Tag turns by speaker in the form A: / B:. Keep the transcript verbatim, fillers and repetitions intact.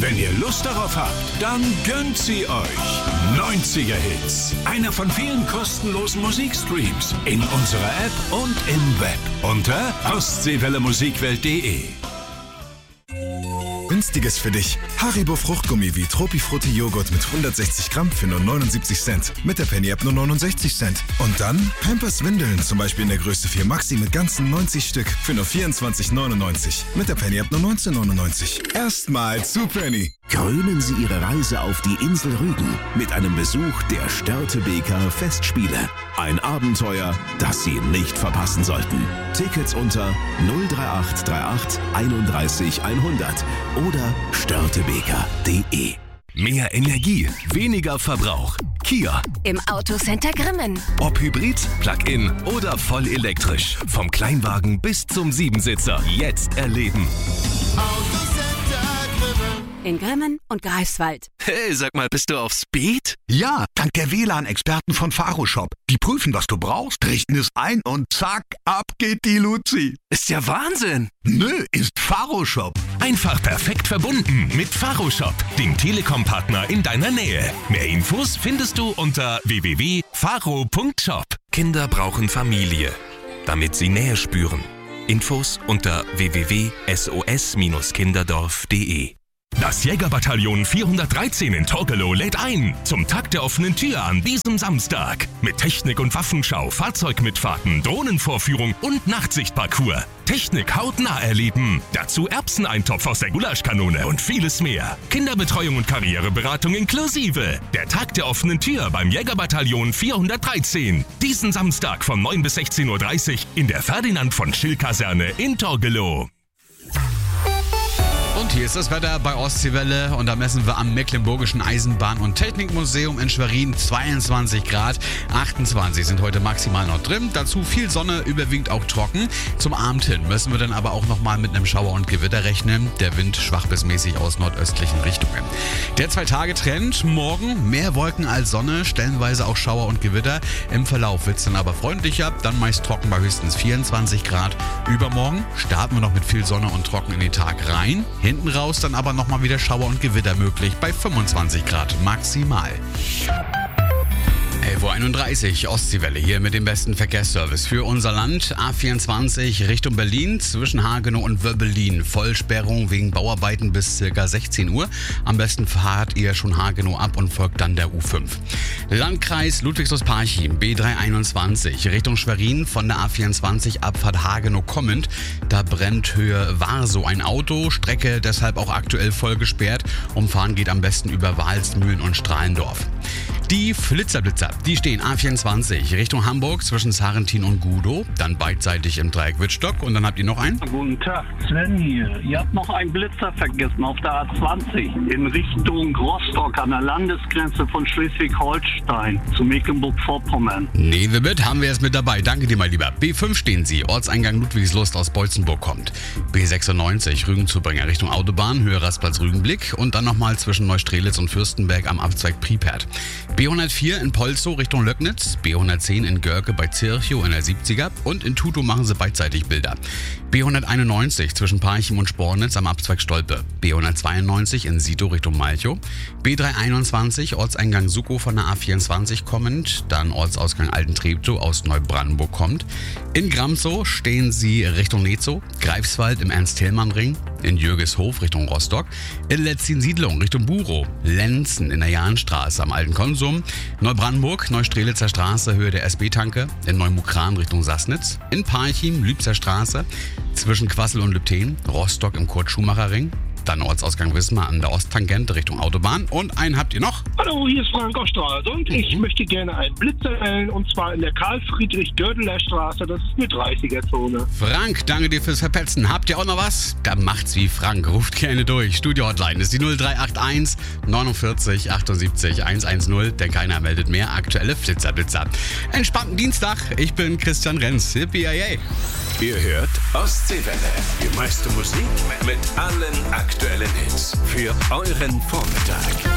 A: Wenn ihr Lust darauf habt, dann gönnt sie euch. neunziger Hits. Einer von vielen kostenlosen Musikstreams in unserer App und im Web unter ostseewelle musikwelt punkt de.
B: Günstiges für dich. Haribo Fruchtgummi wie Tropifrutti Joghurt mit hundertsechzig Gramm für nur neunundsiebzig Cent. Mit der Penny App nur neunundsechzig Cent. Und dann Pampers Windeln, zum Beispiel in der Größe vier Maxi mit ganzen neunzig Stück für nur vierundzwanzig neunundneunzig. Mit der Penny App nur neunzehn neunundneunzig. Erstmal zu Penny.
C: Krönen Sie Ihre Reise auf die Insel Rügen mit einem Besuch der Störtebeker Festspiele. Ein Abenteuer, das Sie nicht verpassen sollten. Tickets unter null drei acht drei acht einunddreißig hundert oder störtebeker punkt de.
D: Mehr Energie, weniger Verbrauch. Kia.
E: Im Autocenter Grimmen.
D: Ob Hybrid, Plug-in oder voll elektrisch. Vom Kleinwagen bis zum Siebensitzer. Jetzt erleben.
E: In Grimmen und Greifswald.
D: Hey, sag mal, bist du auf Speed?
F: Ja, dank der W L A N-Experten von Faroshop. Die prüfen, was du brauchst, richten es ein und zack, ab geht die Luzi.
D: Ist ja Wahnsinn.
F: Nö, ist Faroshop.
D: Einfach perfekt verbunden mit Faroshop, dem Telekom-Partner in deiner Nähe. Mehr Infos findest du unter w w w punkt faro punkt shop. Kinder brauchen Familie, damit sie Nähe spüren. Infos unter w w w punkt s o s kinderdorf punkt de. Das Jägerbataillon vierhundertdreizehn in Torgelow lädt ein zum Tag der offenen Tür an diesem Samstag. Mit Technik- und Waffenschau, Fahrzeugmitfahrten, Drohnenvorführung und Nachtsichtparcours. Technik hautnah erleben. Dazu Erbseneintopf aus der Gulaschkanone und vieles mehr. Kinderbetreuung und Karriereberatung inklusive. Der Tag der offenen Tür beim Jägerbataillon vierhundertdreizehn. Diesen Samstag von neun bis sechzehn Uhr dreißig in der Ferdinand von Schill-Kaserne in Torgelow.
G: Und hier ist das Wetter bei Ostseewelle und da messen wir am Mecklenburgischen Eisenbahn- und Technikmuseum in Schwerin zweiundzwanzig Grad. achtundzwanzig sind heute maximal noch drin. Dazu viel Sonne, überwiegend auch trocken. Zum Abend hin müssen wir dann aber auch nochmal mit einem Schauer und Gewitter rechnen. Der Wind schwach bis mäßig aus nordöstlichen Richtungen. Der Zwei-Tage-Trend, morgen mehr Wolken als Sonne, stellenweise auch Schauer und Gewitter. Im Verlauf wird es dann aber freundlicher, dann meist trocken bei höchstens vierundzwanzig Grad. Übermorgen starten wir noch mit viel Sonne und trocken in den Tag rein. Hinten raus dann aber nochmal wieder Schauer und Gewitter möglich bei fünfundzwanzig Grad maximal. elf Uhr einunddreißig, Ostseewelle hier mit dem besten Verkehrsservice für unser Land. A vierundzwanzig Richtung Berlin zwischen Hagenow und Wöbbelin. Vollsperrung wegen Bauarbeiten bis ca. sechzehn Uhr. Am besten fahrt ihr schon Hagenow ab und folgt dann der U fünf. Landkreis Ludwigslust-Parchim, B dreihunderteinundzwanzig Richtung Schwerin von der A vierundzwanzig Abfahrt Hagenow kommend. Da brennt Höhe Warsow ein Auto, Strecke deshalb auch aktuell voll gesperrt. Umfahren geht am besten über Walsmühlen und Strahlendorf. Die Flitzerblitzer, die stehen A vierundzwanzig Richtung Hamburg zwischen Sarrentin und Gudow, dann beidseitig im Dreieck Wittstock und dann habt ihr noch einen.
H: Guten Tag, Sven hier. Ihr habt noch einen Blitzer vergessen auf der A zwanzig in Richtung Rostock an der Landesgrenze von Schleswig-Holstein zu Mecklenburg-Vorpommern.
G: Nehmen wir mit, haben wir es mit dabei. Danke dir, mein Lieber. B fünf stehen Sie, Ortseingang Ludwigslust aus Beutzenburg kommt. B sechsundneunzig Rügenzubringer Richtung Autobahn, Höhe Rastplatz-Rügenblick und dann nochmal zwischen Neustrelitz und Fürstenberg am Abzweig Priepert. B hundertvier in Polzow Richtung Löcknitz, B hundertzehn in Görke bei Zirchow in der siebziger und in Tutow machen sie beidseitig Bilder. B hunderteinundneunzig zwischen Parchim und Spornitz am Abzweig Stolpe, B hundertzweiundneunzig in Sito Richtung Malchow, B dreihunderteinundzwanzig Ortseingang Sukow von der A vierundzwanzig kommend, dann Ortsausgang Altentreptow aus Neubrandenburg kommt. In Gramsow stehen sie Richtung Netzow, Greifswald im Ernst-Thälmann-Ring, in Jürgeshof Richtung Rostock, in Letzin-Siedlung Richtung Burow, Lenzen in der Jahnstraße am Alten Konsum, Neubrandenburg, Neustrelitzer Straße, Höhe der S B-Tanke, in Neumukran Richtung Sassnitz, in Parchim, Lübzer Straße, zwischen Quassel und Lübten, Rostock im Kurt-Schumacher-Ring, dann Ortsausgang Wismar an der Osttangente Richtung Autobahn und einen habt ihr noch.
I: Hallo, hier ist Frank aus Stralsund. Ich möchte gerne einen Blitzer wählen und zwar in der Karl-Friedrich-Gördeler Straße, das ist eine dreißiger-Zone.
G: Frank, danke dir fürs Verpetzen. Habt ihr auch noch was? Dann macht's wie Frank, ruft gerne durch. Studio-Hotline ist die null drei acht eins neunundvierzig achtundsiebzig hundertzehn, denn keiner meldet mehr. Aktuelle Flitzer-Blitzer. Entspannten Dienstag, ich bin Christian Renz. Hippie, hey.
A: Ihr hört Ostseewelle, die meiste Musik mit allen aktuellen Hits für euren Vormittag.